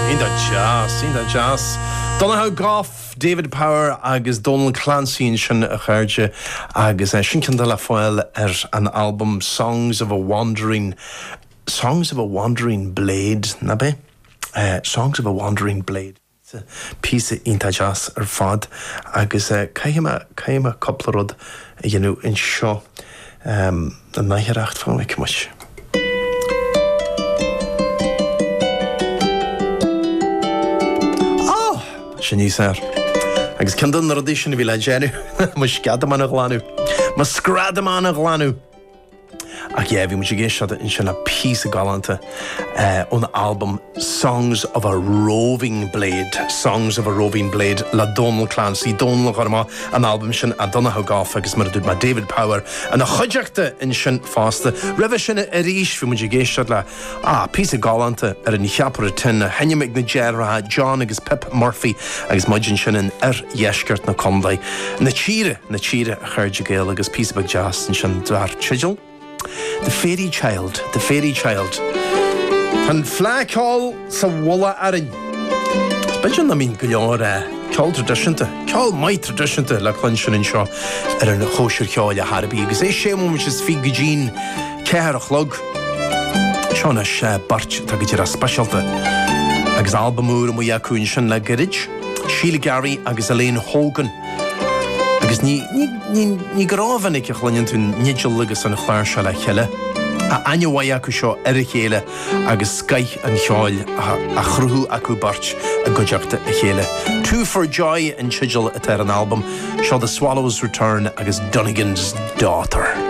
Ínta jazz. Donnath Goff, David Power agus Donald Clancy sin a chuirde agus sin cin le foiil an album Songs of a Wandering Blade, na be? Songs of a Wandering Blade. Piece ínta jazz fad agus caiime coppla rud in seo an naithreacht fan le muis. Sinníar. Agus cindan na radí sin bhí le déanú, mas scadam an glanú, mas scradam an glanú. Ach bhí mu géisiad in sin na písa galanta ón album Songs of a Roving Blade le Donald Clancy, Donald Garma an album sin a Donnath Goff agus mar dúd ma David Power an a chuideachta in sin fásta rih sin a ríis bhí mu géisiad le písa galanta an cheapar tin a henneimig na Gerra John agus Pip Murphy agus maidin sin in dhéisceart na Condaid na tíre a chuirde géal agus písa bag jazz in sin dwar tridal. The Fairy Child. Tan fleáil sa bhla arin. Beidir na mín go leor ceáil tradiisianta, ceáil maith tradiisianta le chlansin in seo an chóisiir ceáil a Harbí, agus sémú is fi go dín cear a chlog. Seán bart tá go tíar a speisialta. Agus albamúr mu acuin sin le Girid, Sheila Gary agus Elaine Hogan. Agus ní gráhannig a chlann tún nídil agus an chláir se le cheile. A ainehhaid acu seo chéile agus scaith an cheáil a chrúthú acu bart a goideachta a chéile. Two for Joy an tidil a an album, seo The Swallow's Return agus Dunnigan's Daughter.